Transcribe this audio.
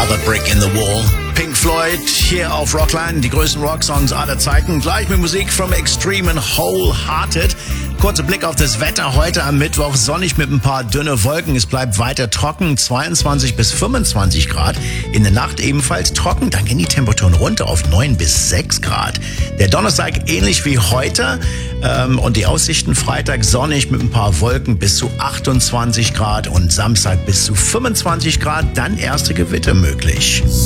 Another Brick in the Wall. Pink Floyd hier auf Rockline, die größten Rocksongs aller Zeiten. Gleich mit Musik from Extreme and Wholehearted. Kurzer Blick auf das Wetter heute am Mittwoch. Sonnig mit ein paar dünne Wolken. Es bleibt weiter trocken, 22 bis 25 Grad. In der Nacht ebenfalls trocken. Dann gehen die Temperaturen runter auf 9 bis 6 Grad. Der Donnerstag ähnlich wie heute. Und die Aussichten Freitag sonnig mit ein paar Wolken bis zu 28 Grad. Und Samstag bis zu 25 Grad. Dann erste Gewitter möglich.